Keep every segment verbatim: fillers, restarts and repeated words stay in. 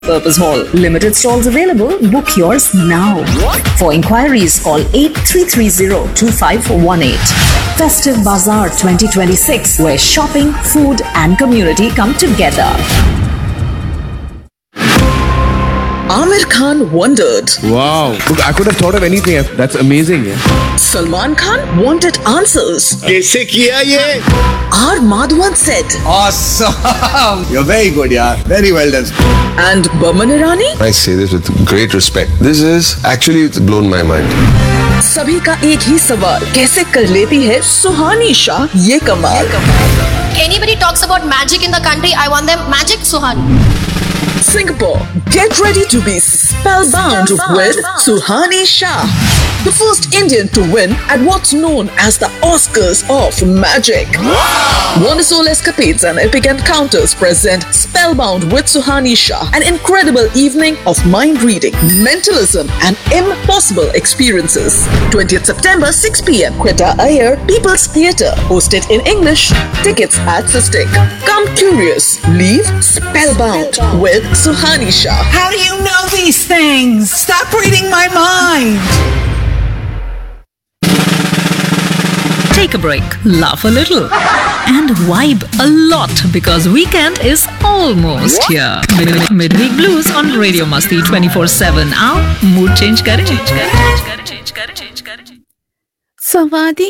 Purpose Hall. Limited stalls available. Book yours now. For inquiries, call eight three three zero two five one eight. Festive Bazaar twenty twenty-six, where shopping, food and community come together. Amir Khan wondered. Wow. Look, I could have thought of anything. That's amazing. Yeah. Salman Khan wanted answers. कैसे किया ये? R. Madhavan said. Awesome. You're very good, yeah. Very well done. And Boman Irani? I say this with great respect. This is actually it's blown my mind. सभी का एक ही सवाल, कैसे कर लेती है सुहानी शाह ये कमाल? Anybody talks about magic in the country, I want them magic Suhani. Singapore, get ready to be spellbound with Suhani Shah, the first Indian to win at what's known as the Oscars of Magic. Wonderful escapades and epic encounters present Spellbound with Suhani Shah, an incredible evening of mind reading, mentalism, and impossible experiences. twentieth September, six p m Quetta Iyer, People's Theatre, hosted in English. Tickets at Sistik. Come curious, leave spellbound with Suhani Shah. How do you know these things? Stop reading my mind. Take a break, laugh a little, and vibe a lot because weekend is almost here. Mid- Midweek Blues on Radio Masti twenty-four seven. आओ mood change करें. सवादी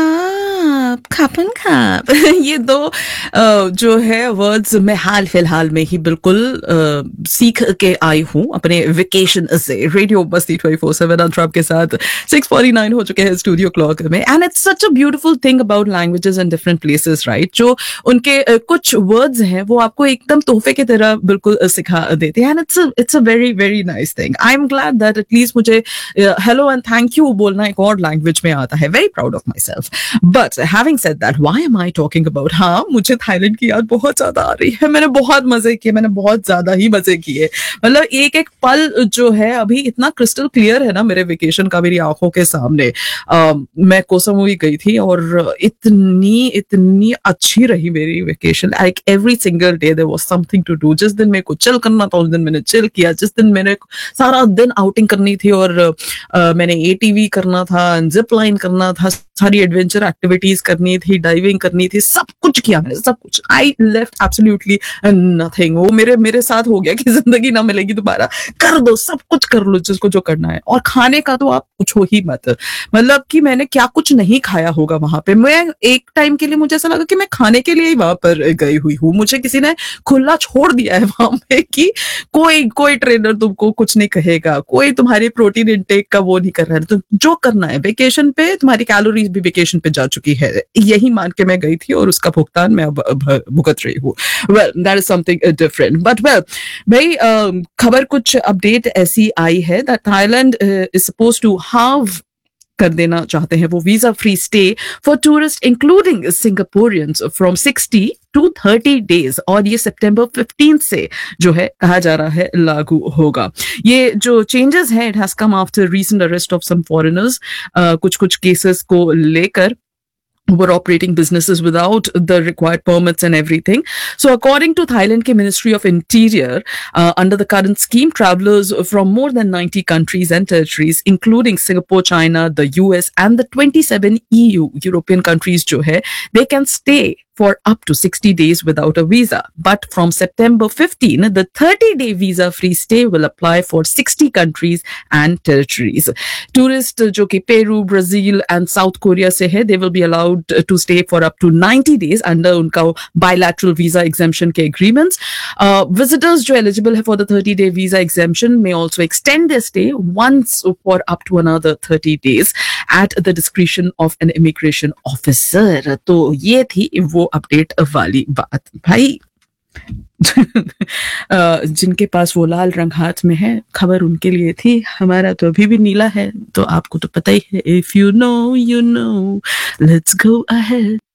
खाप खापन खाप ये दो अ, जो है words मैं हाल फिलहाल में ही बिल्कुल अ, सीख के आई हूँ अपने वेकेशन से. रेडियो मस्ती ट्वेंटी फोर सेवन अंतराब के साथ सिक्स फोर्टी नाइन हो चुके हैं स्टूडियो क्लॉक में. And it's such a beautiful thing about languages in different places, right? जो उनके uh, कुछ वर्ड्स हैं वो आपको एकदम तोहफे की तरह बिल्कुल uh, सिखा देते हैं. And it's it's a very very nice thing. I am glad that at least मुझे हेलो एंड थैंक यू बोलना एक और लैंग्वेज में आता है. very proud of myself. But having said that, why am I talking about? हाँ, मुझे Thailand की याद बहुत ज्यादा आ रही है. मैंने बहुत मजे किए, मैंने बहुत ज्यादा ही मजे किए. मतलब एक एक पल जो है अभी इतना क्रिस्टल क्लियर है ना मेरे वेकेशन का मेरी आंखों के सामने. uh, मैं कोह सामुई गई थी और इतनी इतनी अच्छी रही मेरी vacation. Like every single day there was something to do. जिस दिन मेरे को चिल करना था उस दिन मैंने चिल किया. जिस दिन मैंने सारा दिन आउटिंग करनी थी और uh, मैंने एटीवी करना था, जिप लाइन करना था, सारी एडवेंचर एक्टिविटीज करनी थी, डाइविंग करनी थी, सब कुछ किया मैंने, सब कुछ. I left absolutely nothing. वो मेरे मेरे साथ हो गया कि जिंदगी ना मिलेगी दोबारा, कर दो, सब कुछ कर लो जिसको जो करना है. और खाने का तो आप पूछो ही मत. मतलब कि मैंने क्या कुछ नहीं खाया होगा वहां पे. मैं एक टाइम के लिए मुझे ऐसा लगा कि मैं खाने के लिए ही वहां पर गई हुई हूँ. मुझे किसी ने खुला छोड़ दिया है वहां पे कि कोई कोई ट्रेनर तुमको कुछ नहीं कहेगा, कोई तुम्हारी प्रोटीन इंटेक का वो नहीं कर रहा है. तो जो करना है वेकेशन पे, तुम्हारी कैलोरीज भी वेकेशन पे जा चुकी है, यही मान के मैं गई थी और उसका भुगतान मैं अब भुगत रही हूँ. Well that is something different. But well भाई खबर कुछ अपडेट ऐसी आई है that Thailand is suppose to हाव कर देना चाहते हैं वो visa free stay for tourist including सिंगापुरियंस from sixty two thirty days. और ये सितंबर फिफ्टीन से जो है कहा जा रहा है लागू होगा. ये जो चेंजेस है it has come after recent arrest of some foreigners. कुछ कुछ केसेस को लेकर were operating businesses without the required permits and everything. So according to Thailand ke Ministry of Interior, uh, under the current scheme, travelers from more than ninety countries and territories, including Singapore, China, the U S and the twenty-seven E U European countries jo hai, they can stay for up to sixty days without a visa. But from September fifteenth, the thirty-day visa-free stay will apply for sixty countries and territories. Tourists जो कि Peru, Brazil and South Korea से है, they will be allowed to stay for up to ninety days under उनका bilateral visa exemption के agreements. Uh, visitors जो eligible है for the thirty-day visa exemption may also extend their stay once for up to another thirty days at the discretion of an immigration officer. तो ये थी वो update वाली बात भाई. जिनके पास वो लाल रंग हाथ में है खबर उनके लिए थी. हमारा तो अभी भी नीला है, तो आपको तो पता ही है. If you know you know, let's go ahead.